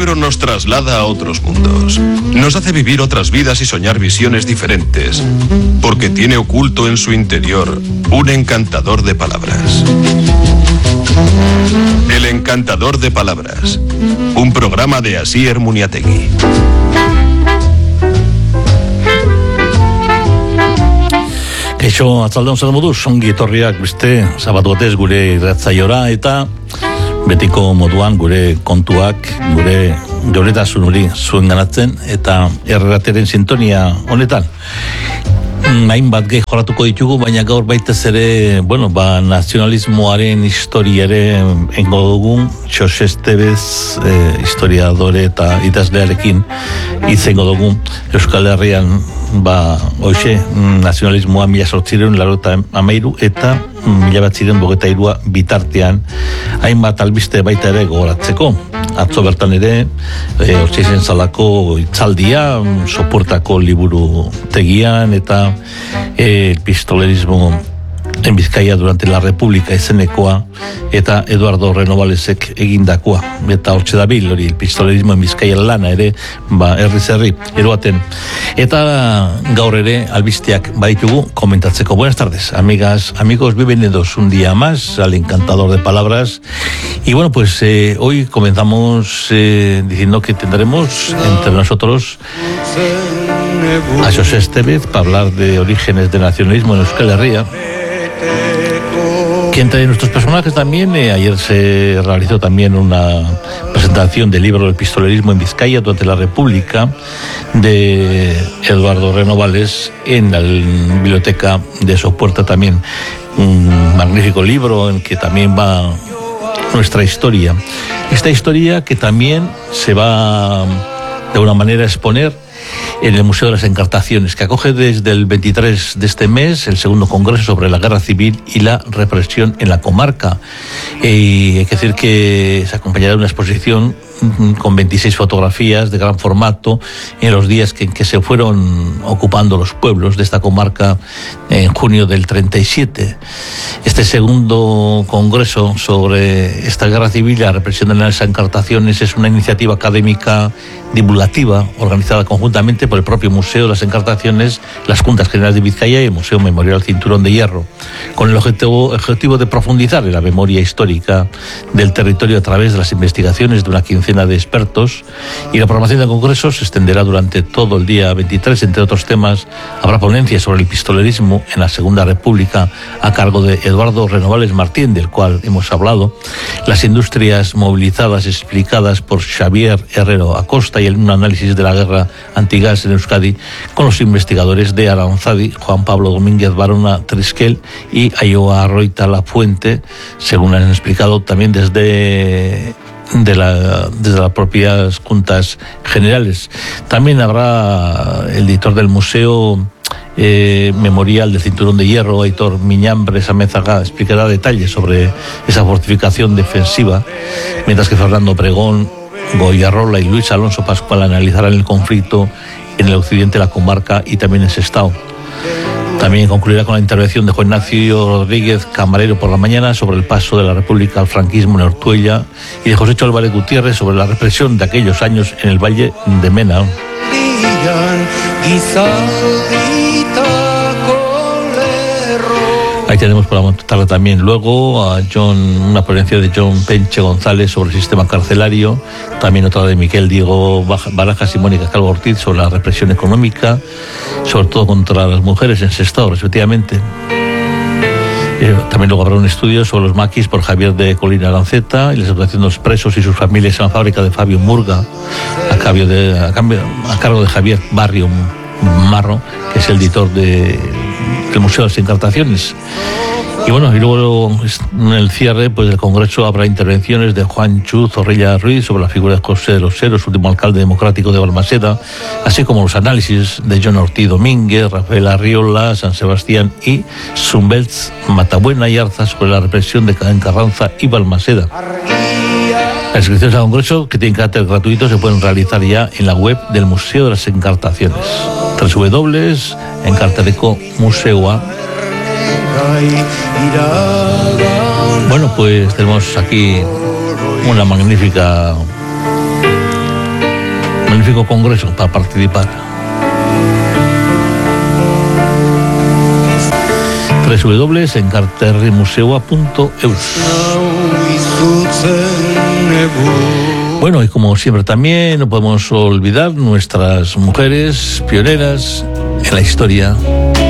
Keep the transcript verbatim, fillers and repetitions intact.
libro nos traslada a otros mundos. Nos hace vivir otras vidas y soñar visiones diferentes, porque tiene oculto en su interior un encantador de palabras. El encantador de palabras, un programa de Asier Muniategui. Kaixo, atzaldeon zer moduz, ongi etorriak beste, sabatu batez gure irratzaiora eta betiko moduan gure kontuak, gure geuretasun hori zuen ganatzen eta errateren sintonia honetan. Hainbat gehi jorratuko ditugu, baina gaur baitez ere, bueno, ba, nazionalismoaren historia ere engo dugun, Txose Estevez, eh, historiadore eta idazlearekin hitzengo dugun, Euskal Herrian, ba, hoxe, nazionalismoa mila sortziren, laro eta amairu, eta mila batziren bogeta irua bitartean, hainbat albiste baita ere gogoratzeko. Atzo bertan ere, e, Otsaizen Zalako itzaldia, Sopuertako liburu tegian, eta e, el pistolerismo en Bizkaia durante la República izenekoa, eta Eduardo Renovalesek egindakoa. Eta hortxe dabil, hori, el pistolerismo en Bizkaia lana ere, ba, herriz herri, eroaten. Eta gaur ere, albisteak baditugu komentatzeko. Buenas tardes, amigas, amigos, bienvenidos un día más al encantador de palabras. Y bueno, pues eh, hoy comenzamos eh, diciendo que tendremos entre nosotros a Txose Estevez para hablar de orígenes de nacionalismo en Euskal Herria. Que entre nuestros personajes también, eh, ayer se realizó también una presentación del libro El pistolerismo en Vizcaya durante la República de Eduardo Renovales en la biblioteca de Sopuerta también. Un magnífico libro en que también va nuestra historia. Esta historia que también se va de una manera a exponer en el Museo de las Encartaciones, que acoge desde el veintitrés de este mes el segundo congreso sobre la guerra civil y la represión en la comarca. Y hay que decir que se acompañará de una exposición con veintiséis fotografías de gran formato en los días que, en que se fueron ocupando los pueblos de esta comarca en junio del treinta y siete. Este segundo congreso sobre esta guerra civil y la represión de las encartaciones es una iniciativa académica divulgativa organizada conjuntamente por el propio Museo de las Encartaciones, las Juntas Generales de Vizcaya y el Museo Memorial Cinturón de Hierro, con el objetivo, objetivo de profundizar en la memoria histórica del territorio a través de las investigaciones de una quincena de expertos. Y la programación del congreso se extenderá durante todo el día veintitrés. Entre otros temas, habrá ponencias sobre el pistolerismo en la Segunda República a cargo de Eduardo Renovales Martín, del cual hemos hablado, las industrias movilizadas explicadas por Xavier Herrero Acosta y un análisis de la guerra antigas en Euskadi con los investigadores de Aranzadi, Juan Pablo Domínguez Barona Trisquel y Ayoa Roita La Fuente, según han explicado también desde de la, desde las propias juntas generales. También habrá el editor del museo eh, memorial del Cinturón de Hierro, Aitor Miñambres Amézaga, explicará detalles sobre esa fortificación defensiva, mientras que Fernando Pregón, Goyarrola y Luis Alonso Pascual analizarán el conflicto en el occidente de la comarca y también en Sestao. También concluirá con la intervención de Juan Ignacio Rodríguez Camarero por la mañana sobre el paso de la República al franquismo en Ortuella y de José Álvarez Gutiérrez sobre la represión de aquellos años en el Valle de Mena. Ahí tenemos por la tarde también luego a John, una ponencia de John Penche González sobre el sistema carcelario, también otra de Miquel Diego Barajas y Mónica Calvo Ortiz sobre la represión económica, sobre todo contra las mujeres en Sestao, respectivamente. Eh, también luego habrá un estudio sobre los maquis por Javier de Colina Lanceta y la situación de los presos y sus familias en la fábrica de Fabio Murga, a, cambio de, a, cambio, a cargo de Javier Barrio Marro, que es el editor de, del Museo de las Encartaciones. Y bueno, y luego en el cierre pues del congreso habrá intervenciones de Juan Chu Zorrilla Ruiz sobre la figura de José de los Heros, último alcalde democrático de Balmaseda, así como los análisis de John Ortiz Domínguez, Rafael Arriola, San Sebastián y Zumbeltz Matabuena y Arza sobre la represión de Carranza y Balmaseda. Las inscripciones al congreso, que tienen carácter gratuito, se pueden realizar ya en la web del Museo de las Encartaciones, doble u doble u doble u punto encartadeco museoa. Bueno, pues tenemos aquí una magnífica magnífico congreso para participar. doble u doble u doble u punto enkarterrimuseoa punto eus. Bueno, y como siempre también no podemos olvidar nuestras mujeres pioneras en la historia